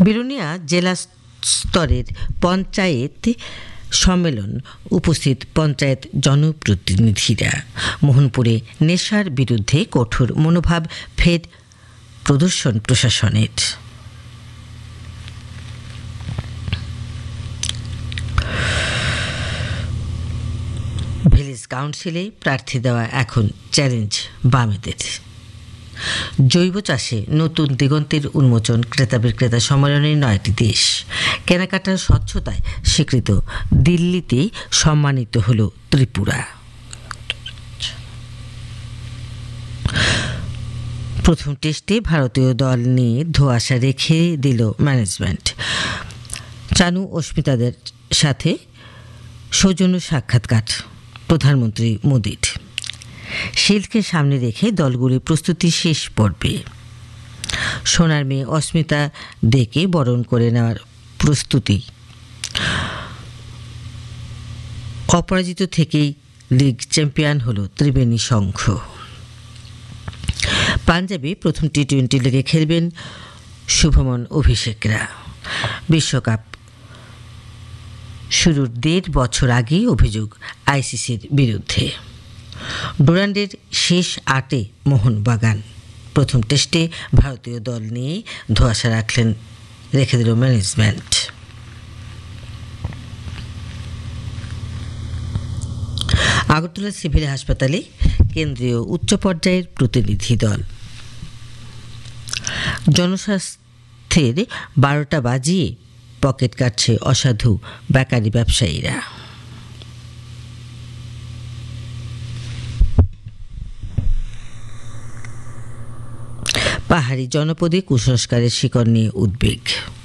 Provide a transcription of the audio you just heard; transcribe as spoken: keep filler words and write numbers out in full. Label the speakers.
Speaker 1: বিরুনিয়া জেলা স্তরের পঞ্চায়েত সম্মেলন উপস্থিত পঞ্চায়েত জনপ্রতিনিধিরা। মোহনপুরে নেশার বিরুদ্ধে কঠোর মনোভাব ফের প্রদর্শন প্রশাসনের। ভিলেজ কাউন্সিলে প্রার্থী দেওয়া এখন চ্যালেঞ্জ বামেদের। জৈব চাষে নতুন দিগন্তের উন্মোচন ক্রেতা বিক্রেতা সম্মেলনের নয়টি দেশ। কেনাকাটার স্বচ্ছতায় স্বীকৃত দিল্লিতে সম্মানিত হল ত্রিপুরা। প্রথম টেস্টে ভারতীয় দল নিয়ে ধোঁয়াশা রেখে দিল ম্যানেজমেন্ট। চানু অস্মিতাদের সাথে সৌজন্য সাক্ষাৎকার প্রধানমন্ত্রী মোদির। শিল্ডকে সামনে রেখে দলগুলির প্রস্তুতি শেষ পর্বে। সোনার মেয়ে অস্মিতা দেকে বরণ করে নেওয়ার প্রস্তুতি। অপরাজিত থেকেই লিগ চ্যাম্পিয়ন হল ত্রিবেণী সংঘ। পাঞ্জাবে প্রথম টি টোয়েন্টি লিগে খেলবেন শুভমন অভিষেকরা। বিশ্বকাপ শুরুর দেড় বছর আগে অভিযোগ আইসিসির বিরুদ্ধে। ডুরান্ডের শেষ আটে মোহনবাগান। প্রথম টেস্টে ভারতীয় দল নিয়ে ধোঁয়াশা রাখলেন রেখে দিল ম্যানেজমেন্ট। আগরতলা সিভিল হাসপাতালে কেন্দ্রীয় উচ্চ পর্যায়ের প্রতিনিধি দল। জনস্বাস্থ্যের বারোটা বাজিয়ে পকেট কাটছে অসাধু বেকারি ব্যবসায়ীরা। পাহাড়ি জনপদে কুসংস্কারের শিকড় নিয়ে উদ্বেগ।